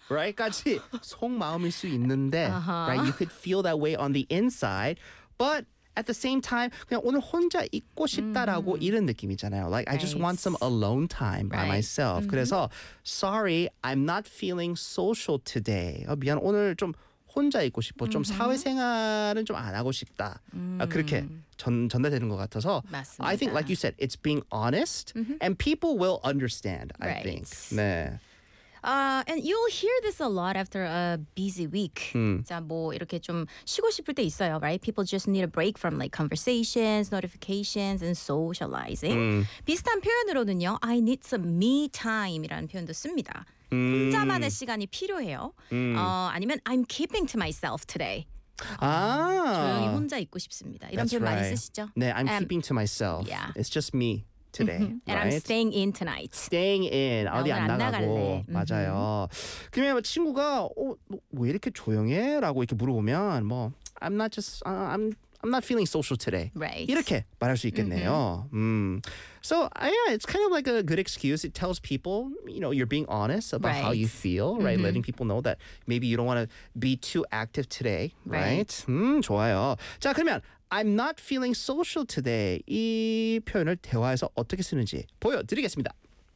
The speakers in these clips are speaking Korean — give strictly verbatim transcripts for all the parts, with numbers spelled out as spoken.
right?까지 속마음일 수 있는데, Uh-huh. right? You could feel that way on the inside, but at the same time, 그냥 오늘 혼자 있고 싶다라고 이런 느낌이잖아요. Like I just Right. want some alone time by Right. myself. 그래서 sorry, I'm not feeling social today. 어, 미안, 오늘 좀 혼자 있고 싶어. 좀 사회생활은 좀 안 하고 싶다. 아, 그렇게 전, 전달되는 것 같아서 맞습니다. I think like you said, it's being honest and people will understand, I Right. think. 네. Uh, and you'll hear this a lot after a busy week. 자, 뭐 이렇게 좀 쉬고 싶을 때 있어요, right? People just need a break from like conversations, notifications, and socializing. 비슷한 표현으로는요, I need some me time이라는 표현도 씁니다. 혼자만의 시간이 필요해요. 어, 아니면 I'm keeping to myself today. 아. 조용히 혼자 있고 싶습니다. 이런 That's 표현 많이 right. 쓰시죠? 네, I'm Um, keeping to myself. yeah. It's just me today, And I'm right? staying in tonight. staying in 어디 오늘 안 안 나가고 나갈래. 맞아요. 그러면 친구가 어, 너 왜 이렇게 조용해?라고 이렇게 물어보면 뭐 I'm not just uh, I'm I'm not feeling social today. Right. 이렇게 말할 수 있겠네요. 음. So uh, yeah, it's kind of like a good excuse. It tells people, you know, you're being honest about how you Right. feel, right? Letting people know that maybe you don't want to be too active today, right? 음, 좋아요. 자, 그러면 I'm not feeling social today 이 표현을 대화에서 어떻게 쓰는지 보여드리겠습니다.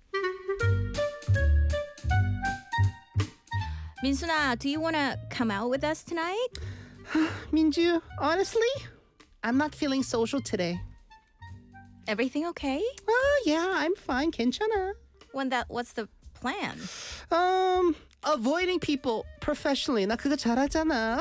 민순아, do you want to come out with us tonight? 민주, honestly, I'm not feeling social today. Everything okay? Oh, yeah, I'm fine. 괜찮아. When that, what's the plan? Um, avoiding people professionally. 나 그거 잘하잖아.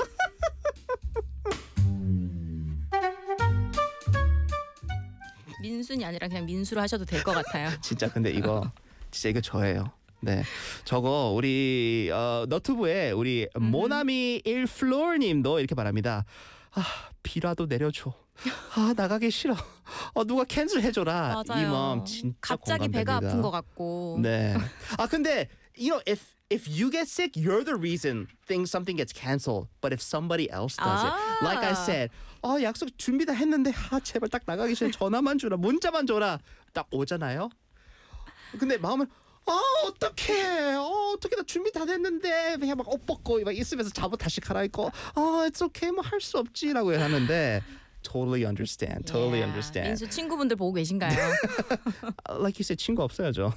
민순이 아니라 그냥 민수로 하셔도 될 것 같아요. 진짜 근데 이거 진짜 이거 저예요. 네, 저거 우리 어, 너튜브에 우리 모나미 일플로어님도 이렇게 말합니다. 아, 비라도 내려줘. 아, 나가기 싫어. 어, 누가 캔슬 해줘라. 이 마음 진짜 갑자기 배가 공감됩니다. 아픈 것 같고. 네. 아, 근데 you know if if you get sick, you're the reason things something gets canceled. But if somebody else does 아. it, like I said, 어, 약속 준비 다 했는데 아, 제발 딱 나가기 전에 전화만 주라, 문자만 줘라. 딱 오잖아요. 근데 마음은 아, 어떡해. 어, 어떡해. 나 준비 다 됐는데. 그냥 막 옷 벗고 막 있으면서 잠옷 다시 갈아입고. 아, it's okay. 뭐 할 수 없지라고 하는데 totally understand. Totally Yeah. understand. 민수 친구분들 보고 계신가요? Like you said, 친구 없어야죠.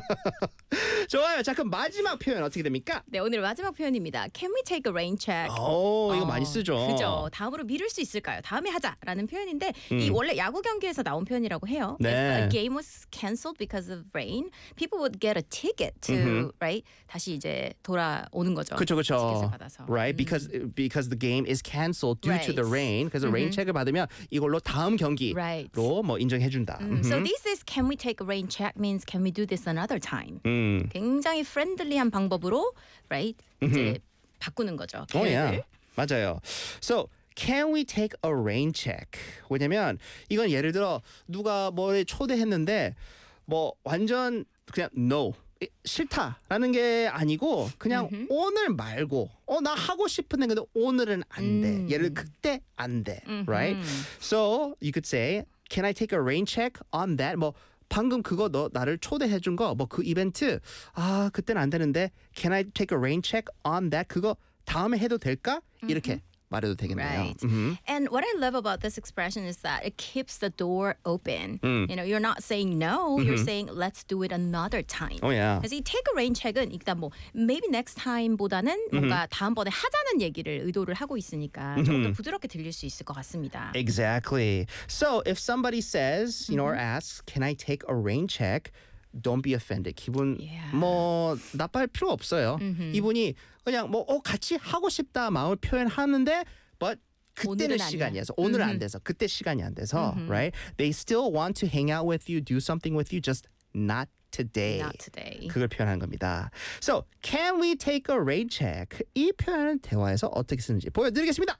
좋아요. 자, 그럼 마지막 표현 어떻게 됩니까? 네, 오늘 마지막 표현입니다. Can we take a rain check? 오, 이거 어, 많이 쓰죠. 그죠. 다음으로 미룰 수 있을까요? 다음에 하자라는 표현인데 이 원래 야구 경기에서 나온 표현이라고 해요. 네. If a game was canceled because of rain, people would get a ticket to, right? 다시 이제 돌아오는 거죠. 그렇죠, 티켓을 그렇죠. 받아서. Right, because because the game is canceled due to the Right. rain. 그래서 rain check을 받으면 이걸로 다음 경기로 Right. 뭐 인정해준다. 음, So this is can we take a rain check means can we do this another time? 음. 굉장히 프렌들리한 방법으로, right? 이제 바꾸는 거죠. 어, 계획을. yeah. 맞아요. So can we take a rain check? 왜냐면 이건 예를 들어 누가 뭐를 초대했는데 뭐 완전 그냥 no. 싫다라는 게 아니고 그냥 음흠. 오늘 말고 어 나 하고 싶은데 근데 오늘은 안 돼. 음. 예를 그때 안 돼. 음흠. Right? So you could say can I take a rain check on that? 뭐 방금 그거 너 나를 초대해 준 거 뭐 그 이벤트 아 그때는 안 되는데 can I take a rain check on that? 그거 다음에 해도 될까? 이렇게 말해도 되겠네요. Right. 음흠. And what I love about this expression is that it keeps the door open. 음. You know, you're not saying no, you're saying let's do it another time. Oh yeah. 그래서 이 take a rain check은 일단 뭐 maybe next time보다는 뭔가 다음번에 하자는 얘기를 의도를 하고 있으니까 조금 더 부드럽게 들릴 수 있을 것 같습니다. Exactly. So if somebody says, you know, or asks, can I take a rain check? Don't be offended. 기분 Yeah. 뭐 나빠할 필요 없어요. 이분이 그냥 뭐 어, 같이 하고 싶다 마음을 표현하는데 but 그때는 오늘은 시간이 아니야. 돼서 오늘 안 돼서 그때 시간이 안 돼서 right? They still want to hang out with you, do something with you, just not today. Not today. 그걸 표현한 겁니다. So, can we take a rain check? 이 표현은 대화에서 어떻게 쓰는지 보여드리겠습니다.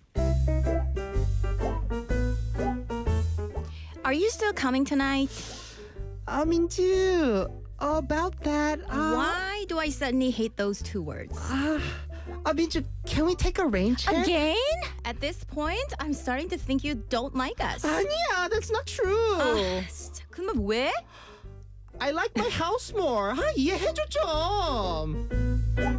Are you still coming tonight? 아, 민주, about that. 아, Why do I suddenly hate those two words? 아, 아, 민주, can we take a rain check? Again? At this point, I'm starting to think you don't like us. 아니야, that's not true. 아, 진짜. 그러면 왜? I like my house more. 아, 이해해줘 좀.